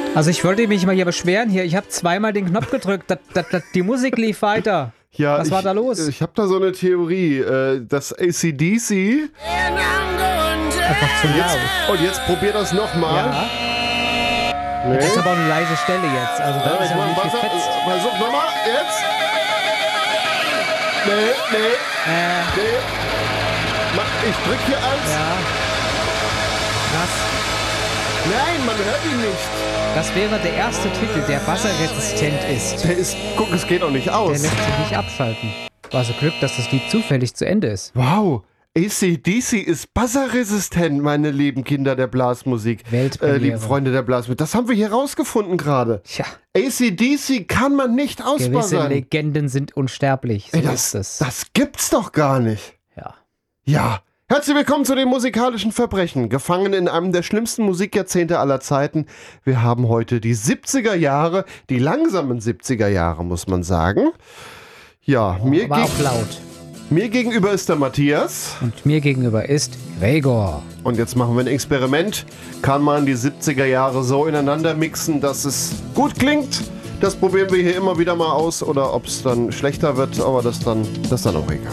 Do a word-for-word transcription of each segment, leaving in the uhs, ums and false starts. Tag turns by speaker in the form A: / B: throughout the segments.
A: Also ich wollte mich mal hier beschweren hier. Ich habe zweimal den Knopf gedrückt. Das, das, das, die Musik lief weiter.
B: Ja,
A: Was
B: ich,
A: war da los?
B: Ich habe da so eine Theorie, äh, dass A C D C...
A: Einfach zu laut.
B: Und jetzt probier das nochmal.
A: Ja.
B: Nee.
A: Das ist aber auch eine leise Stelle jetzt. Also da
B: Ja,
A: ist
B: ich
A: ja
B: mach,
A: nicht
B: was,
A: gefetzt.
B: versuch nochmal, jetzt. Nee, nee,
A: Äh,
B: nee. Mach- Ich drück hier eins.
A: ja. Krass.
B: Nein, man hört ihn nicht.
A: Das wäre der erste Titel, der wasserresistent ist.
B: Der ist, guck, es geht auch nicht
A: Der
B: aus.
A: lässt sich nicht abschalten. War so Glück, dass das Lied zufällig zu Ende ist.
B: Wow, A C D C ist buzzerresistent, meine lieben Kinder der Blasmusik.
A: Weltpremiere.
B: Äh, liebe Freunde der Blasmusik. Das haben wir hier rausgefunden gerade.
A: Tja,
B: A C D C kann man nicht
A: gewisse
B: ausbuzzern.
A: Legenden sind unsterblich. So
B: Ey, das,
A: ist es.
B: das gibt's doch gar nicht.
A: Ja.
B: Ja. Herzlich willkommen zu den musikalischen Verbrechen. Gefangen in einem der schlimmsten Musikjahrzehnte aller Zeiten. Wir haben heute die siebziger Jahre, die langsamen siebziger Jahre, muss man sagen. Ja, mir,
A: War
B: geg
A: auch laut.
B: mir gegenüber ist der Matthias.
A: Und mir gegenüber ist Gregor.
B: Und jetzt machen wir ein Experiment. Kann man die siebziger Jahre so ineinander mixen, dass es gut klingt? Das probieren wir hier immer wieder mal aus. Oder ob es dann schlechter wird, aber das dann, das ist dann auch egal.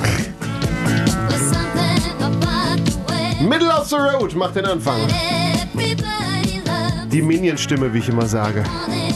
B: Middle of the Road macht den Anfang. Die Minion-Stimme, wie ich immer sage.